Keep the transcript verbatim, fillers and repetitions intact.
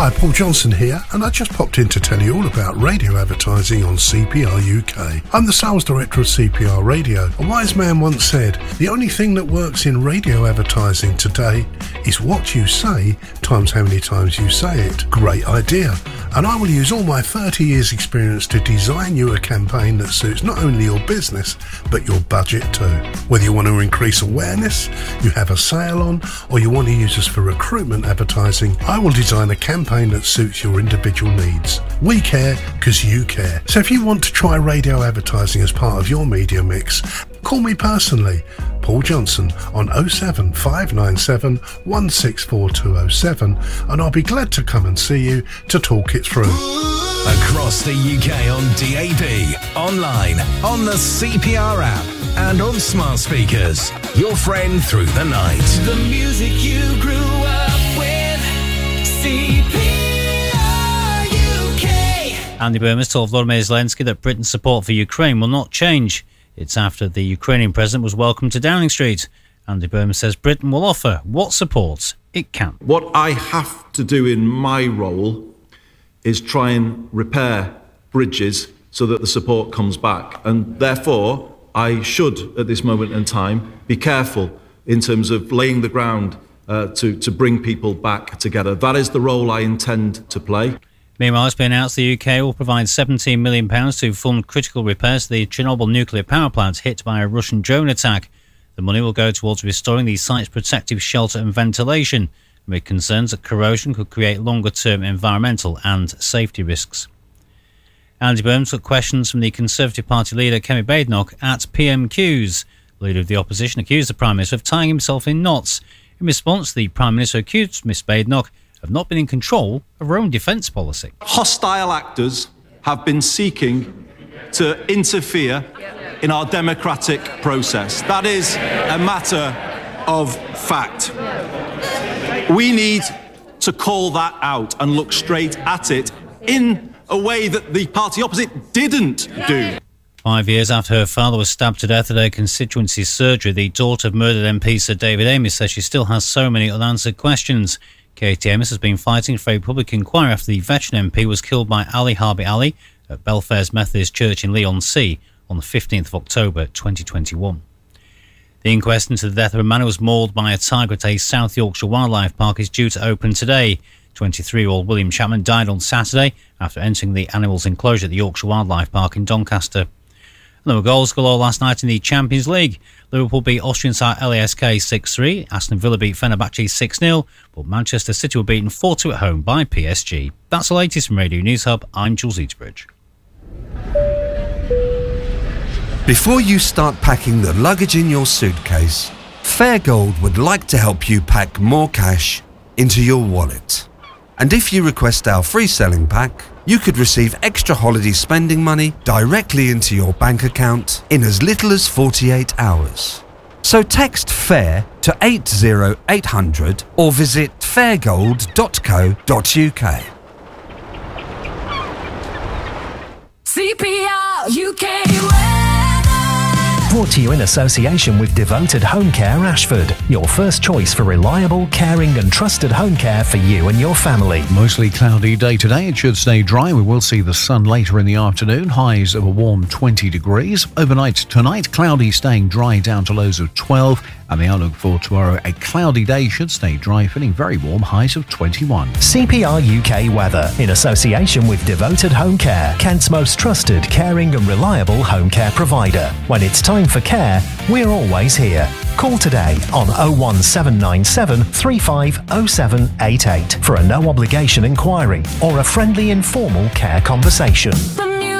Hi, Paul Johnson here, and I just popped in to tell you all about radio advertising on C P R U K. I'm the sales director of C P R Radio. A wise man once said, the only thing that works in radio advertising today is what you say times how many times you say it. Great idea. And I will use all my thirty years experience to design you a campaign that suits not only your business, but your budget too. Whether you want to increase awareness, you have a sale on, or you want to use us for recruitment advertising, I will design a campaign that suits your individual needs. We care because you care. So if you want to try radio advertising as part of your media mix, call me personally, Paul Johnson, on oh seven five nine seven one six four two oh seven, and I'll be glad to come and see you to talk it through. Across the U K on D A B, online, on the C P R app, and on smart speakers. Your friend through the night. The music you grew up with, C P R U K. Andy Burnham told Volodymyr Zelensky that Britain's support for Ukraine will not change. It's after the Ukrainian president was welcomed to Downing Street. Andy Burnham says Britain will offer what support it can. What I have to do in my role is try and repair bridges so that the support comes back. And therefore, I should, at this moment in time, be careful in terms of laying the ground uh, to, to bring people back together. That is the role I intend to play. Meanwhile, it's been announced the U K will provide seventeen million pounds to fund critical repairs to the Chernobyl nuclear power plant hit by a Russian drone attack. The money will go towards restoring the site's protective shelter and ventilation, amid concerns that corrosion could create longer-term environmental and safety risks. Andy Burnham took questions from the Conservative Party leader Kemi Badenoch at P M Qs. The leader of the opposition accused the Prime Minister of tying himself in knots. In response, the Prime Minister accused Miss Badenoch have not been in control of her own defence policy. Hostile actors have been seeking to interfere in our democratic process. That is a matter of fact. We need to call that out and look straight at it in a way that the party opposite didn't do. Five years after her father was stabbed to death at her constituency surgery, the daughter of murdered M P Sir David Amess says she still has so many unanswered questions. Katie Amess has been fighting for a public inquiry after the veteran M P was killed by Ali Harbi Ali at Belfair's Methodist Church in Leigh-on-Sea on the fifteenth of October twenty twenty-one. The inquest into the death of a man who was mauled by a tiger at a South Yorkshire Wildlife Park is due to open today. twenty-three-year-old William Chapman died on Saturday after entering the animal's enclosure at the Yorkshire Wildlife Park in Doncaster. And there were goals galore last night in the Champions League. Liverpool beat Austrian side L A S K six three, Aston Villa beat Fenerbahce six nil, but Manchester City were beaten four two at home by P S G. That's the latest from Radio News Hub. I'm Jules Eatsbridge. Before you start packing the luggage in your suitcase, Fairgold would like to help you pack more cash into your wallet. And if you request our free selling pack, you could receive extra holiday spending money directly into your bank account in as little as forty-eight hours. So text FAIR to eight zero eight hundred or visit fairgold dot co dot uk. C P R U K weather. Brought to you in association with Devoted Home Care Ashford, your first choice for reliable, caring and trusted home care for you and your family. Mostly cloudy day today. It should stay dry. We will see the sun later in the afternoon. Highs of a warm twenty degrees. Overnight tonight, cloudy, staying dry down to lows of twelve. And the outlook for tomorrow, a cloudy day, should stay dry, feeling very warm, highs of twenty-one. C P R U K weather in association with Devoted Home Care, Kent's most trusted, caring and reliable home care provider. When it's time for care, we're always here. Call today on oh one seven nine seven three five oh seven eight eight for a no obligation inquiry or a friendly informal care conversation. The